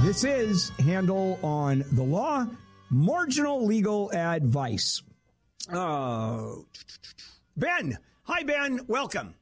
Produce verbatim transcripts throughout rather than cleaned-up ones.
This is Handel on the Law, marginal legal advice. Uh, Ben. Hi, Ben. Welcome.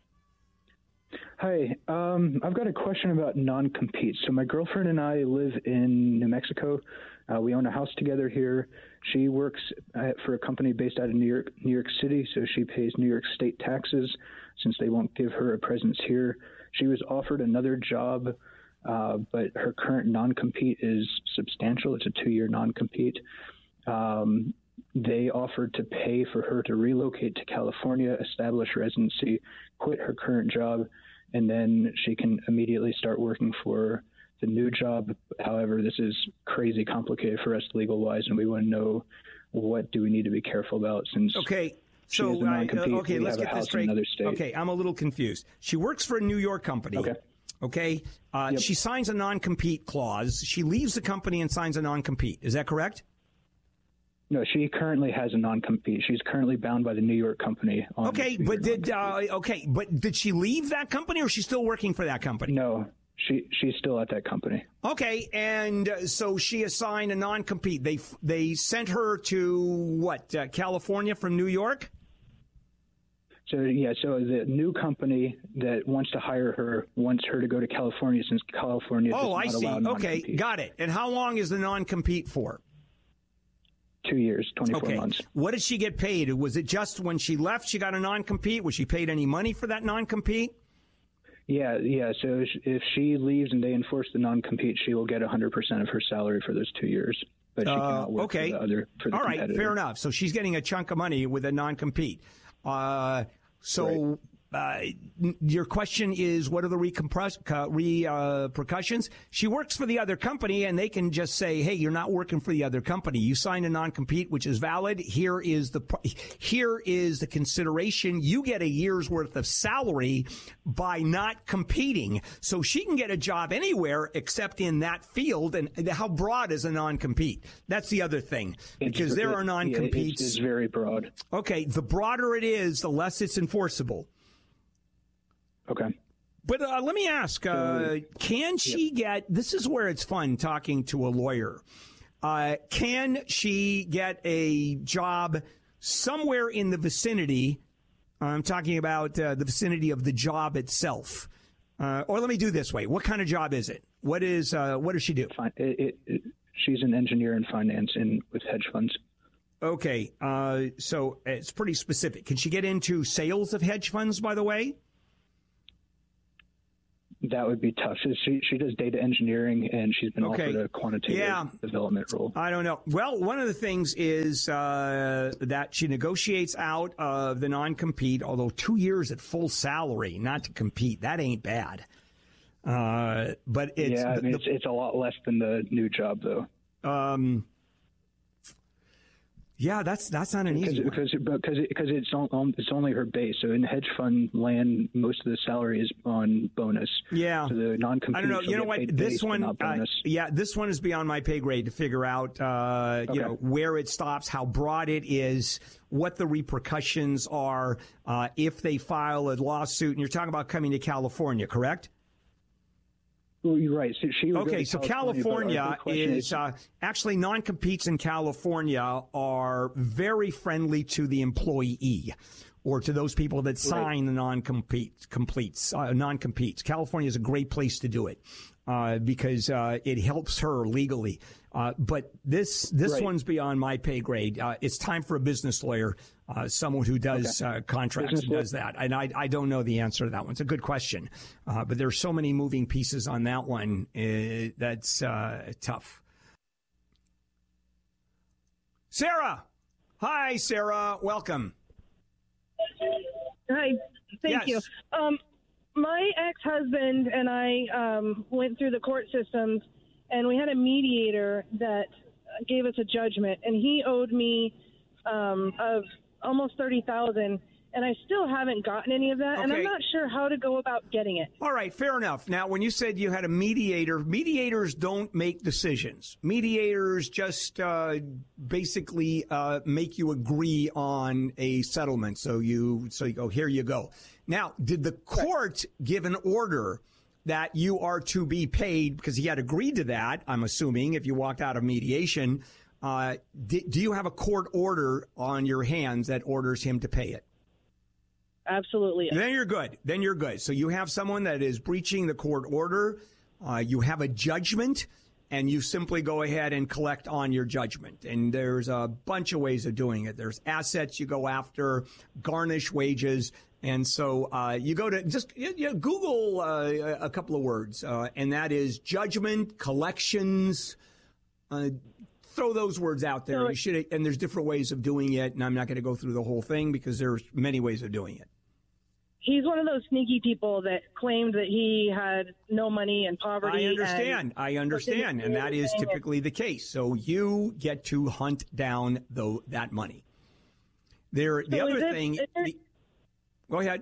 Hi. Um, I've got a question about non-compete. So my girlfriend and I live in New Mexico. Uh, we own a house together here. She works at, for a company based out of New York, New York City, so she pays New York state taxes since they won't give her a presence here. She was offered another job, uh, but her current non-compete is substantial. It's a two-year non-compete. Um, they offered to pay for her to relocate to California, establish residency, quit her current job, and then she can immediately start working for the new job. However, this is crazy complicated for us legal-wise, and we want to know what do we need to be careful about since okay. So, uh, okay, let's get this straight. Okay, I'm a little confused. She works for a New York company. Okay. Okay. Uh, yep. She signs a non-compete clause. She leaves the company and signs a non-compete. Is that correct? No, she currently has a non-compete. She's currently bound by the New York company. On okay, but did uh, okay, but did she leave that company, or is she still working for that company? No, she she's still at that company. Okay, and uh, so she assigned a non-compete. They they sent her to what? Uh, California from New York? So, yeah, so the new company that wants to hire her wants her to go to California since California does Oh, not I see. allow non-compete. Okay, got it. And how long is the non-compete for? Two years, twenty-four okay. months. What did she get paid? Was it just when she left she got a non-compete? Was she paid any money for that non-compete? Yeah, yeah. So if she leaves and they enforce the non-compete, she will get one hundred percent of her salary for those two years. But she uh, cannot work okay. for the other for the All right, competitor. fair enough. So she's getting a chunk of money with a non-compete. Uh, so right. uh, your question is, what are the repercussions? Re, uh, repercussions? She works for the other company, and they can just say, "Hey, you're not working for the other company. You signed a non-compete, which is valid. Here is the here is the consideration. You get a year's worth of salary by not competing. So she can get a job anywhere except in that field. And how broad is a non-compete? That's the other thing, because it's, there are non-competes. It's, it's very broad. Okay, the broader it is, the less it's enforceable. Okay. But uh, let me ask, uh, can she yep. get, this is where it's fun talking to a lawyer, uh, can she get a job somewhere in the vicinity, I'm talking about uh, the vicinity of the job itself, uh, or let me do this way, what kind of job is it? What is, uh, what does she do? It, it, it, she's an engineer in finance in with hedge funds. Okay, uh, so it's pretty specific. Can she get into sales of hedge funds, by the way? That would be tough. She she does data engineering, and she's been okay. offered a quantitative yeah. development role. I don't know. Well, one of the things is uh, that she negotiates out of the non-compete, although two years at full salary, not to compete, that ain't bad. Uh, but it's, yeah, I mean, the, it's, it's a lot less than the new job, though. Um. Yeah, that's that's not an easy one. Because because because it's on, it's only her base. So in hedge fund land, most of the salary is on bonus. Yeah, so the non-compete. I don't know. You know what? This one, uh, yeah, this one is beyond my pay grade to figure out. Uh, okay. You know where it stops, how broad it is, what the repercussions are uh, if they file a lawsuit. And you're talking about coming to California, correct? Well, you're right. So she okay, so California, California is, is uh, actually non-competes in California are very friendly to the employee or to those people that sign right. the non-compete completes uh, non-competes. California is a great place to do it uh, because uh, it helps her legally. Uh, but this this right. one's beyond my pay grade. Uh, it's time for a business lawyer, uh, someone who does okay. uh, contracts business and does that. And I, I don't know the answer to that one. It's a good question. Uh, but there's so many moving pieces on that one. Uh, that's uh, tough. Sarah. Hi, Sarah. Welcome. Hi. Thank yes. you. Um, my ex-husband and I um, went through the court systems, and we had a mediator that gave us a judgment, and he owed me um, of almost thirty thousand dollars, and I still haven't gotten any of that, okay. and I'm not sure how to go about getting it. All right, fair enough. Now, when you said you had a mediator, mediators don't make decisions. Mediators just uh, basically uh, make you agree on a settlement. So you, so you go, here you go. Now, did the court give an order that you are to be paid, because he had agreed to that, I'm assuming, if you walked out of mediation, uh, do, do you have a court order on your hands that orders him to pay it? Absolutely. Then you're good. Then you're good. So you have someone that is breaching the court order. Uh, you have a judgment, and you simply go ahead and collect on your judgment. And there's a bunch of ways of doing it. There's assets you go after, garnish wages. And so uh, you go to just you know, Google uh, a couple of words, uh, and that is judgment, collections. Uh, throw those words out there. You should, and there's different ways of doing it, and I'm not going to go through the whole thing because there's many ways of doing it. He's one of those sneaky people that claimed that he had no money and poverty. I understand. I understand. And that is typically the case. So you get to hunt down the, that money. There, the so other it, thing. The, go ahead.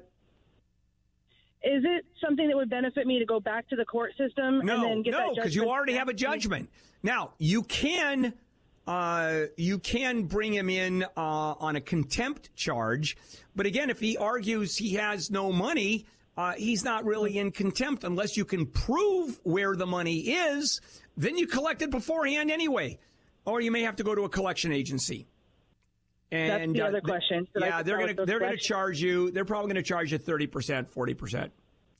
Is it something that would benefit me to go back to the court system no, and then get no, that judgment? No, because you already have a judgment. Now, you can uh, you can bring him in uh, on a contempt charge. But again, if he argues he has no money, uh, he's not really in contempt unless you can prove where the money is. Then you collect it beforehand anyway. Or you may have to go to a collection agency. And, That's the uh, other question. Should yeah, I they're going to they're going to charge you. They're probably going to charge you thirty percent, forty percent.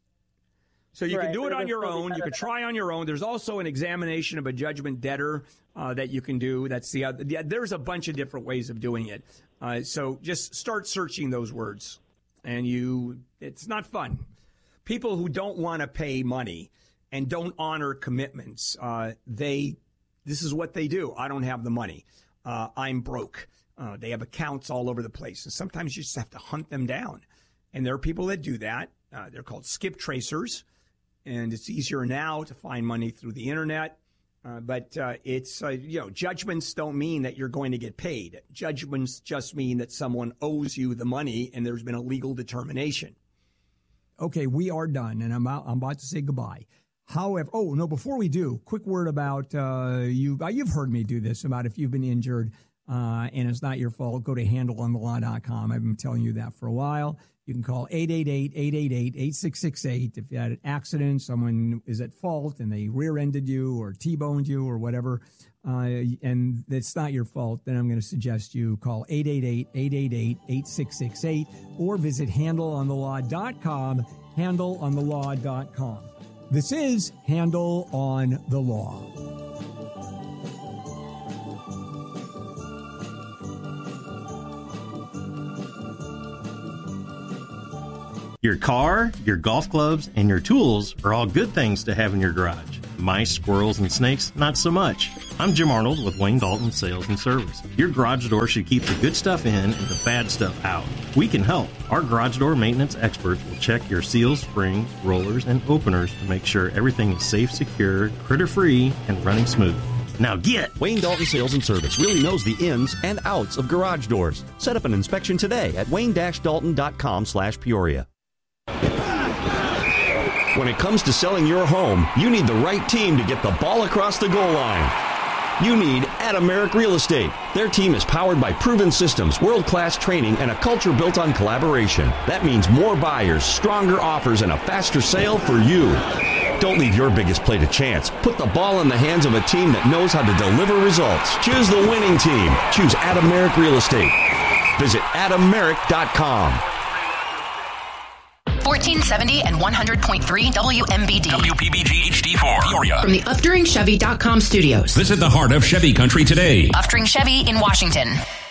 So you right, can do it on your own. You can try on your own. There's also an examination of a judgment debtor uh, that you can do. That's the other. Yeah, there's a bunch of different ways of doing it. Uh, so just start searching those words, and you. It's not fun. People who don't want to pay money and don't honor commitments, uh, they. This is what they do. I don't have the money. Uh, I'm broke. Uh, they have accounts all over the place, and sometimes you just have to hunt them down. And there are people that do that. Uh, they're called skip tracers. And it's easier now to find money through the internet. Uh, but uh, it's, uh, you know, judgments don't mean that you're going to get paid. Judgments just mean that someone owes you the money and there's been a legal determination. Okay, we are done, and I'm about, I'm about to say goodbye. However, oh, no, before we do, quick word about uh, you. You've heard me do this about if you've been injured uh, and it's not your fault, go to handle on the law dot com. I've been telling you that for a while. You can call eight eight eight, eight eight eight, eight six six eight if you had an accident, someone is at fault and they rear-ended you or T-boned you or whatever, uh, and it's not your fault, then I'm going to suggest you call eight eight eight, eight eight eight, eight six six eight or visit handle on the law dot com, handle on the law dot com. This is Handle on the Law. Your car, your golf clubs, and your tools are all good things to have in your garage. Mice, squirrels, and snakes, not so much. I'm Jim Arnold with Wayne Dalton Sales and Service. Your garage door should keep the good stuff in and the bad stuff out. We can help. Our garage door maintenance experts will check your seals, springs, rollers, and openers to make sure everything is safe, secure, critter-free, and running smooth. Now get! Wayne Dalton Sales and Service really knows the ins and outs of garage doors. Set up an inspection today at wayne dash dalton dot com slash Peoria. When it comes to selling your home, you need the right team to get the ball across the goal line. You need Adameric Real Estate. Their team is powered by proven systems, world-class training, and a culture built on collaboration. That means more buyers, stronger offers, and a faster sale for you. Don't leave your biggest play to chance. Put the ball in the hands of a team that knows how to deliver results. Choose the winning team. Choose Adameric Real Estate. Visit adameric dot com. fourteen seventy and one hundred point three W M B D. W P B G H D four. Peoria. From the Upduring Chevy dot com studios. Visit the heart of Chevy country today. Upduring Chevy in Washington.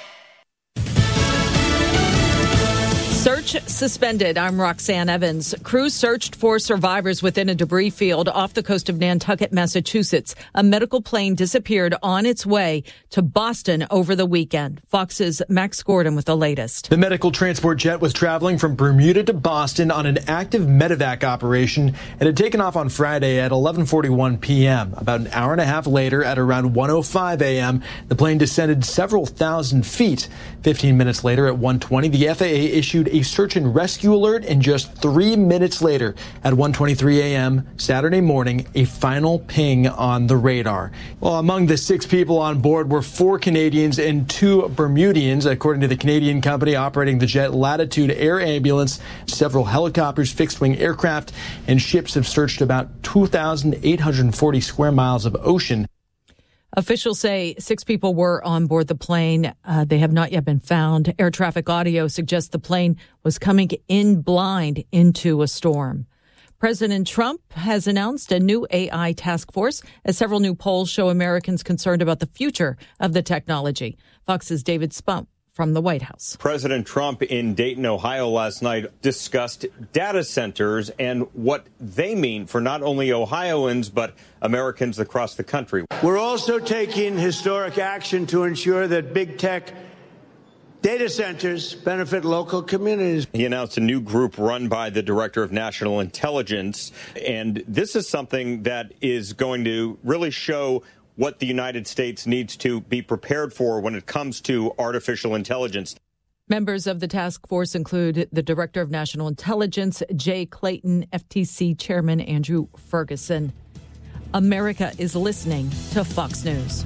Search suspended. I'm Roxanne Evans. Crews searched for survivors within a debris field off the coast of Nantucket, Massachusetts. A medical plane disappeared on its way to Boston over the weekend. Fox's Max Gordon with the latest. The medical transport jet was traveling from Bermuda to Boston on an active medevac operation. It had taken off on Friday at eleven forty-one p.m. About an hour and a half later, at around one oh five a.m., the plane descended several thousand feet. fifteen minutes later, at one twenty, the F A A issued a search and rescue alert, and just three minutes later, at one twenty-three a.m. Saturday morning, a final ping on the radar. Well, among the six people on board were four Canadians and two Bermudians, according to the Canadian company operating the jet Latitude Air Ambulance. Several helicopters, fixed-wing aircraft, and ships have searched about two thousand eight hundred forty square miles of ocean. Officials say six people were on board the plane. Uh, they have not yet been found. Air traffic audio suggests the plane was coming in blind into a storm. President Trump has announced a new A I task force as several new polls show Americans concerned about the future of the technology. Fox's David Spump from the White House. President Trump in Dayton, Ohio last night discussed data centers and what they mean for not only Ohioans, but Americans across the country. We're also taking historic action to ensure that big tech data centers benefit local communities. He announced a new group run by the Director of National Intelligence, and this is something that is going to really show what the United States needs to be prepared for when it comes to artificial intelligence. Members of the task force include the Director of National Intelligence, Jay Clayton, F T C Chairman Andrew Ferguson. America is listening to Fox News.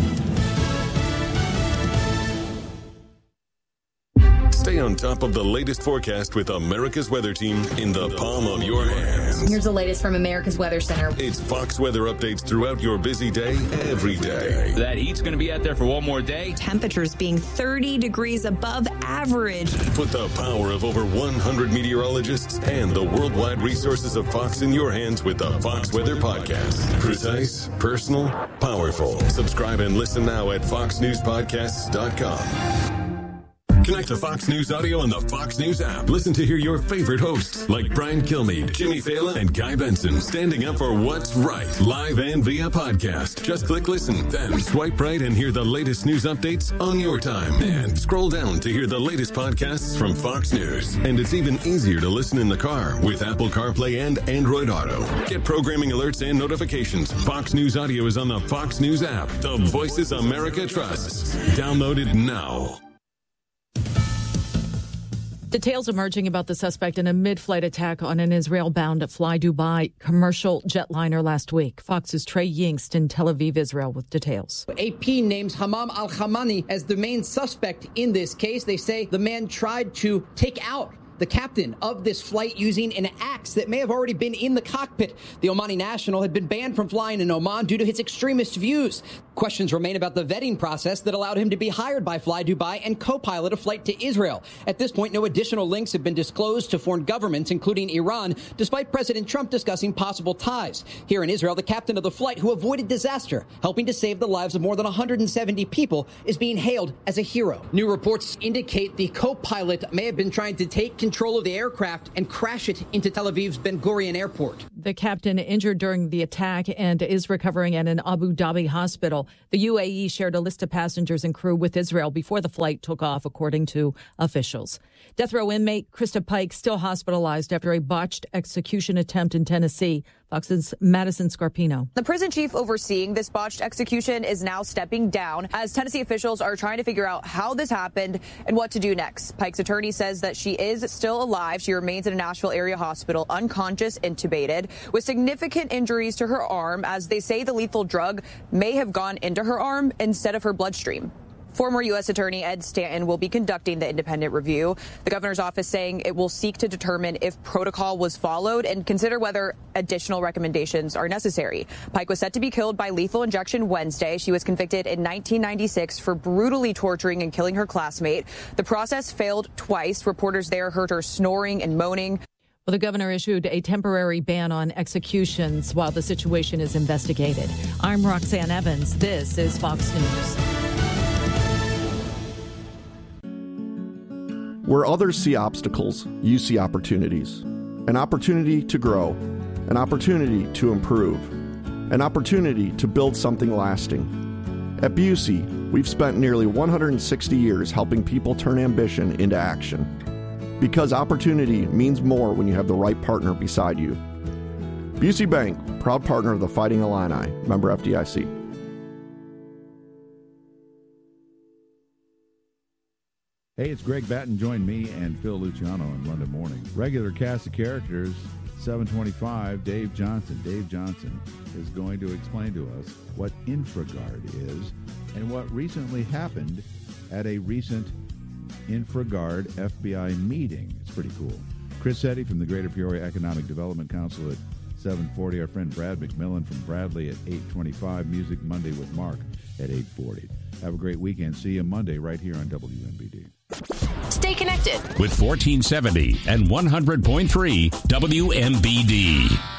Stay on top of the latest forecast with America's Weather Team in the palm of your hands. Here's the latest from America's Weather Center. It's Fox weather updates throughout your busy day, every day. That heat's going to be out there for one more day. Temperatures being thirty degrees above average. Put the power of over one hundred meteorologists and the worldwide resources of Fox in your hands with the Fox Weather Podcast. Precise, personal, powerful. Subscribe and listen now at fox news podcasts dot com. Connect to Fox News Audio on the Fox News app. Listen to hear your favorite hosts like Brian Kilmeade, Jimmy Fallon, and Guy Benson standing up for what's right, live and via podcast. Just click listen, then swipe right and hear the latest news updates on your time. And scroll down to hear the latest podcasts from Fox News. And it's even easier to listen in the car with Apple CarPlay and Android Auto. Get programming alerts and notifications. Fox News Audio is on the Fox News app. The voices America trusts. Download it now. Details emerging about the suspect in a mid-flight attack on an Israel-bound Fly Dubai commercial jetliner last week. Fox's Trey Yingst in Tel Aviv, Israel, with details. A P names Hammam al-Hamani as the main suspect in this case. They say the man tried to take out the captain of this flight using an axe that may have already been in the cockpit. The Omani national had been banned from flying in Oman due to his extremist views. Questions remain about the vetting process that allowed him to be hired by Fly Dubai and co-pilot a flight to Israel. At this point, no additional links have been disclosed to foreign governments, including Iran, despite President Trump discussing possible ties. Here in Israel, the captain of the flight who avoided disaster, helping to save the lives of more than one hundred seventy people, is being hailed as a hero. New reports indicate the co-pilot may have been trying to take control control of the aircraft and crash it into Tel Aviv's Ben Gurion airport. The captain injured during the attack and is recovering at an Abu Dhabi hospital. The U A E shared a list of passengers and crew with Israel before the flight took off, according to officials. Death row inmate Krista Pike still hospitalized after a botched execution attempt in Tennessee. Fox's Madison Scarpino. The prison chief overseeing this botched execution is now stepping down as Tennessee officials are trying to figure out how this happened and what to do next. Pike's attorney says that she is still alive. She remains in a Nashville area hospital, unconscious, intubated, with significant injuries to her arm, as they say the lethal drug may have gone into her arm instead of her bloodstream. Former U S Attorney Ed Stanton will be conducting the independent review. The governor's office saying it will seek to determine if protocol was followed and consider whether additional recommendations are necessary. Pike was set to be killed by lethal injection Wednesday. She was convicted in nineteen ninety-six for brutally torturing and killing her classmate. The process failed twice. Reporters there heard her snoring and moaning. Well, the governor issued a temporary ban on executions while the situation is investigated. I'm Roxanne Evans. This is Fox News. Where others see obstacles, you see opportunities. An opportunity to grow, an opportunity to improve, an opportunity to build something lasting. At Busey, we've spent nearly one hundred sixty years helping people turn ambition into action. Because opportunity means more when you have the right partner beside you. Busey Bank, proud partner of the Fighting Illini, member F D I C. Hey, it's Greg Batten. Join me and Phil Luciano in London Morning. Regular cast of characters, seven twenty-five, Dave Johnson. Dave Johnson is going to explain to us what InfraGard is and what recently happened at a recent InfraGard F B I meeting. It's pretty cool. Chris Eddy from the Greater Peoria Economic Development Council at seven forty. Our friend Brad McMillan from Bradley at eight twenty-five. Music Monday with Mark at eight forty. Have a great weekend. See you Monday right here on W M B D. Stay connected with fourteen seventy and one hundred point three W M B D.